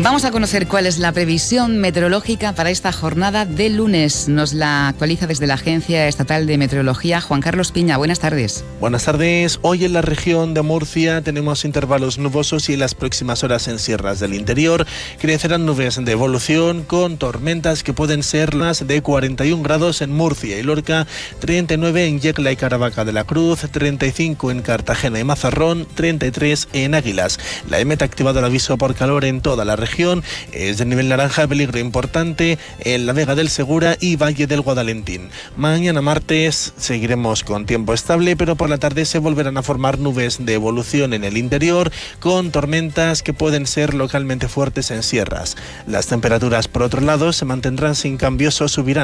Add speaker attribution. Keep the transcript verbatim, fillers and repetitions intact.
Speaker 1: Vamos a conocer cuál es la previsión meteorológica para esta jornada de lunes. Nos la actualiza desde la Agencia Estatal de Meteorología Juan Carlos Piña. Buenas tardes.
Speaker 2: Buenas tardes. Hoy en la región de Murcia tenemos intervalos nubosos y en las próximas horas en sierras del interior crecerán nubes de evolución con tormentas que pueden ser más de cuarenta y un grados en Murcia y Lorca, treinta y nueve en Yecla y Caravaca de la Cruz, treinta y cinco en Cartagena y Mazarrón, treinta y tres en Águilas. La E M E T ha activado el aviso por calor en toda la región. Es de nivel naranja, peligro importante en la Vega del Segura y Valle del Guadalentín. Mañana martes seguiremos con tiempo estable, pero por la tarde se volverán a formar nubes de evolución en el interior con tormentas que pueden ser localmente fuertes en sierras. Las temperaturas, por otro lado, se mantendrán sin cambios o subirán